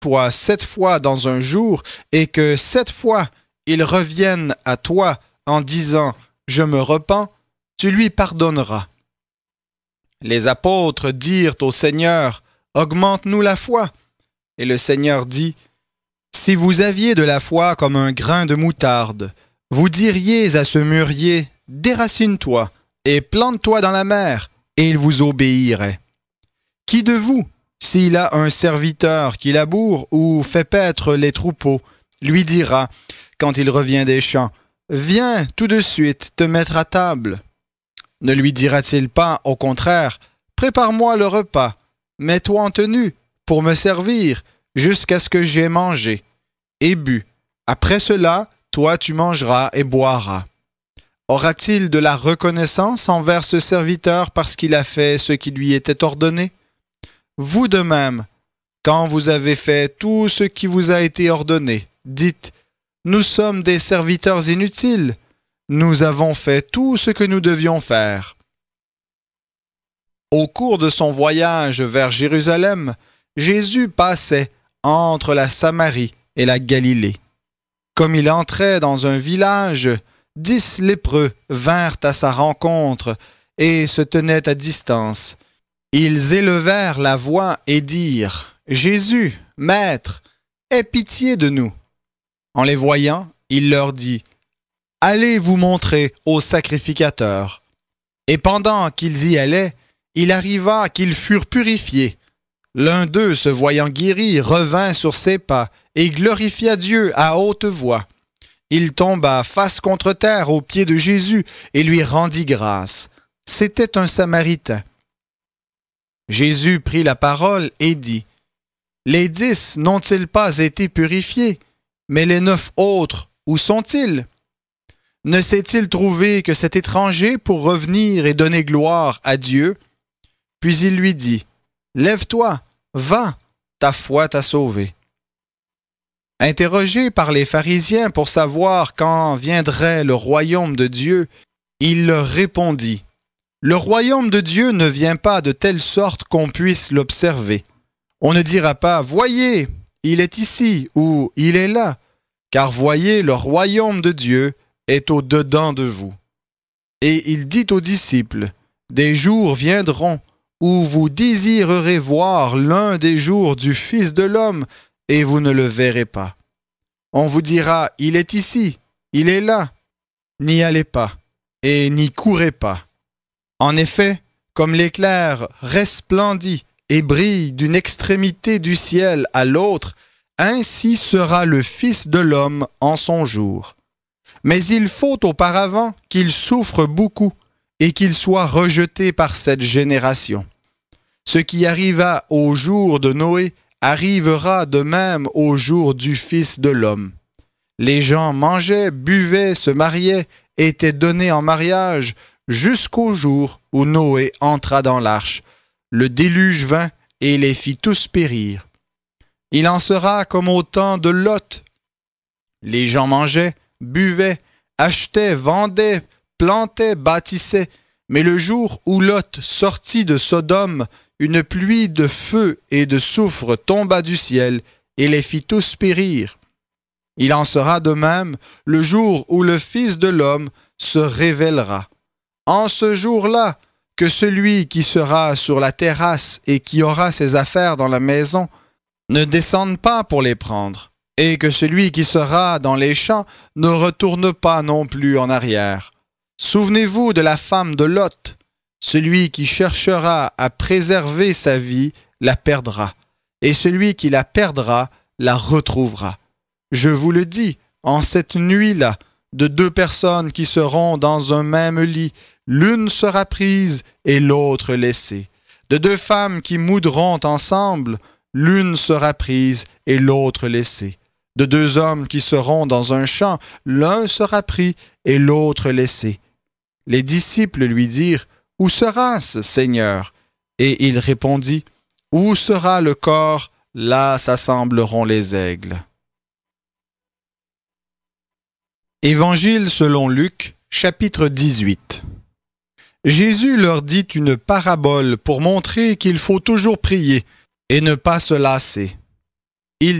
toi 7 fois dans un jour et que 7 fois il revienne à toi en disant « Je me repens », tu lui pardonneras. Les apôtres dirent au Seigneur « Augmente-nous la foi ». Et le Seigneur dit « Si vous aviez de la foi comme un grain de moutarde, vous diriez à ce mûrier « Déracine-toi et plante-toi dans la mer » et il vous obéirait. Qui de vous, s'il a un serviteur qui laboure ou fait paître les troupeaux, lui dira, quand il revient des champs, « Viens tout de suite te mettre à table » ? Ne lui dira-t-il pas, au contraire, « Prépare-moi le repas, mets-toi en tenue pour me servir jusqu'à ce que j'aie mangé et bu. Après cela, toi tu mangeras et boiras. » Aura-t-il de la reconnaissance envers ce serviteur parce qu'il a fait ce qui lui était ordonné ? Vous de même, quand vous avez fait tout ce qui vous a été ordonné, dites « Nous sommes des serviteurs inutiles. Nous avons fait tout ce que nous devions faire. » Au cours de son voyage vers Jérusalem, Jésus passait entre la Samarie et la Galilée. Comme il entrait dans un village, 10 lépreux vinrent à sa rencontre et se tenaient à distance. Ils élevèrent la voix et dirent « Jésus, Maître, aie pitié de nous. » En les voyant, il leur dit « Allez vous montrer au sacrificateur. » Et pendant qu'ils y allaient, il arriva qu'ils furent purifiés. L'un d'eux, se voyant guéri, revint sur ses pas et glorifia Dieu à haute voix. Il tomba face contre terre aux pieds de Jésus et lui rendit grâce. C'était un Samaritain. Jésus prit la parole et dit « Les 10 n'ont-ils pas été purifiés? Mais les 9 autres, où sont-ils? Ne s'est-il trouvé que cet étranger pour revenir et donner gloire à Dieu? » Puis il lui dit « Lève-toi, va, ta foi t'a sauvé. » Interrogé par les pharisiens pour savoir quand viendrait le royaume de Dieu, il leur répondit « Le royaume de Dieu ne vient pas de telle sorte qu'on puisse l'observer. On ne dira pas « Voyez, il est ici » ou « Il est là », car voyez, le royaume de Dieu est au-dedans de vous. Et il dit aux disciples « Des jours viendront où vous désirerez voir l'un des jours du Fils de l'homme et vous ne le verrez pas. On vous dira « Il est ici, il est là ». N'y allez pas et n'y courez pas. En effet, comme l'éclair resplendit et brille d'une extrémité du ciel à l'autre, ainsi sera le Fils de l'homme en son jour. Mais il faut auparavant qu'il souffre beaucoup et qu'il soit rejeté par cette génération. Ce qui arriva au jour de Noé arrivera de même au jour du Fils de l'homme. Les gens mangeaient, buvaient, se mariaient, étaient donnés en mariage jusqu'au jour où Noé entra dans l'arche. Le déluge vint et les fit tous périr. Il en sera comme au temps de Lot. Les gens mangeaient, buvaient, achetaient, vendaient, plantaient, bâtissaient. Mais le jour où Lot sortit de Sodome, une pluie de feu et de soufre tomba du ciel et les fit tous périr. Il en sera de même le jour où le Fils de l'homme se révélera. En ce jour-là, que celui qui sera sur la terrasse et qui aura ses affaires dans la maison ne descende pas pour les prendre, et que celui qui sera dans les champs ne retourne pas non plus en arrière. Souvenez-vous de la femme de Lot. Celui qui cherchera à préserver sa vie la perdra, et celui qui la perdra la retrouvera. Je vous le dis, en cette nuit-là, de 2 personnes qui seront dans un même lit, l'une sera prise et l'autre laissée. De 2 femmes qui moudront ensemble, l'une sera prise et l'autre laissée. De 2 hommes qui seront dans un champ, l'un sera pris et l'autre laissé. Les disciples lui dirent « Où sera-ce, Seigneur ?» Et il répondit « Où sera le corps, là s'assembleront les aigles. » Évangile selon Luc, chapitre 18. Jésus leur dit une parabole pour montrer qu'il faut toujours prier et ne pas se lasser.